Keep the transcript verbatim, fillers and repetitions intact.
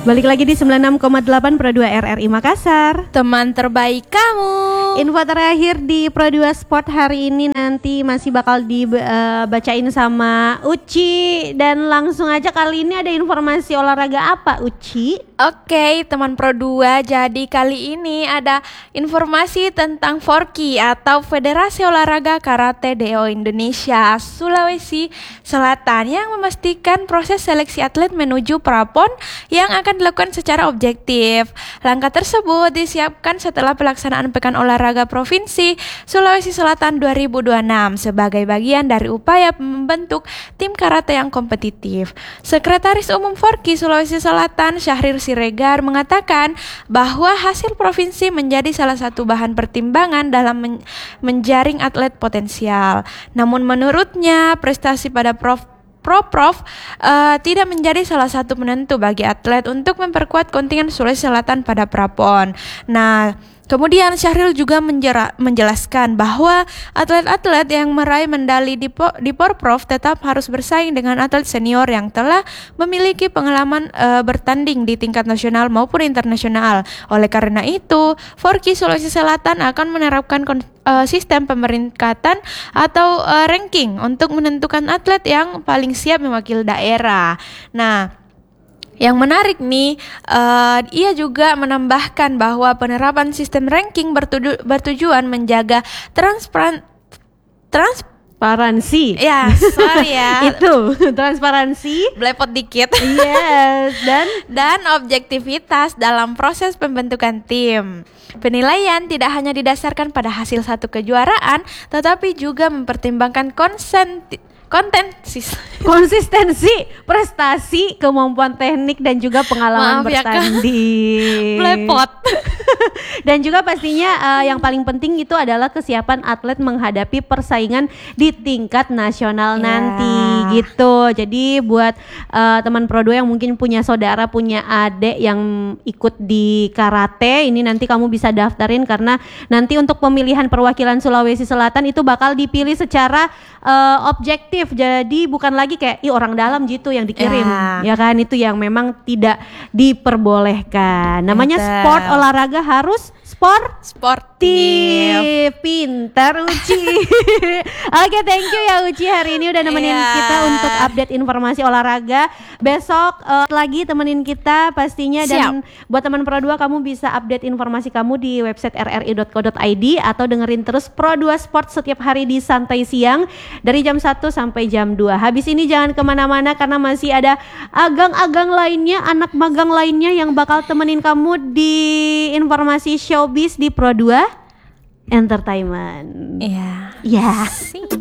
Balik lagi di sembilan puluh enam koma delapan Pro dua R R I Makassar. Teman terbaik kamu. Info terakhir di Pro dua Sport hari ini nanti masih bakal dibacain sama Uci. Dan langsung aja kali ini ada informasi olahraga apa, Uci? Oke teman Pro dua, jadi kali ini ada informasi tentang Forki atau Federasi Olahraga Karate Do Indonesia Sulawesi Selatan yang memastikan proses seleksi atlet menuju Prapon yang akan dilakukan secara objektif. Langkah tersebut disiapkan setelah pelaksanaan Pekan Olahraga Provinsi Sulawesi Selatan dua ribu dua puluh enam sebagai bagian dari upaya membentuk tim karate yang kompetitif. Sekretaris Umum Forki Sulawesi Selatan Syahrir Siregar mengatakan bahwa hasil provinsi menjadi salah satu bahan pertimbangan dalam men- menjaring atlet potensial. Namun menurutnya prestasi pada Prof Pro-Prof uh, tidak menjadi salah satu penentu bagi atlet untuk memperkuat kontingen Sulawesi Selatan pada Prapon. Nah, kemudian Syahril juga menjera, menjelaskan bahwa atlet-atlet yang meraih medali di, po, di Por-Prof tetap harus bersaing dengan atlet senior yang telah memiliki pengalaman uh, bertanding di tingkat nasional maupun internasional. Oleh karena itu, Forki Sulawesi Selatan akan menerapkan kon- uh, sistem pemeringkatan atau uh, ranking untuk menentukan atlet yang paling siap mewakili daerah. Nah, yang menarik nih, uh, ia juga menambahkan bahwa penerapan sistem ranking bertuju- bertujuan menjaga transparan transparansi. Ya, sorry ya. Itu transparansi, Blepot dikit. yes, dan dan objektivitas dalam proses pembentukan tim. Penilaian tidak hanya didasarkan pada hasil satu kejuaraan, tetapi juga mempertimbangkan konsen konten sis konsistensi, prestasi, kemampuan teknik dan juga pengalaman Maaf ya, Kak. bertanding. Blepot. Dan juga pastinya uh, yang paling penting itu adalah kesiapan atlet menghadapi persaingan di tingkat nasional Yeah. nanti gitu. Jadi buat uh, teman Pro dua yang mungkin punya saudara, punya adik yang ikut di karate, ini nanti kamu bisa daftarin karena nanti untuk pemilihan perwakilan Sulawesi Selatan itu bakal dipilih secara uh, objektif. Jadi bukan lagi kayak ih orang dalam gitu yang dikirim, Ya. ya kan, itu yang memang tidak diperbolehkan. Namanya Betul. sport olahraga harus sport Sportif. pintar Uci. Oke, thank you ya Uci hari ini udah nemenin Iya. kita untuk update informasi olahraga. Besok uh, lagi temenin kita pastinya. Dan buat teman Pro dua, kamu bisa update informasi kamu di website r r i dot co dot i d atau dengerin terus Pro dua Sport setiap hari di Santai Siang dari jam satu sampai jam dua. Habis ini jangan kemana-mana karena masih ada agang-agang lainnya, anak magang lainnya yang bakal temenin kamu di informasi showbiz di Pro dua Entertainment. Iya. Ya. Sih.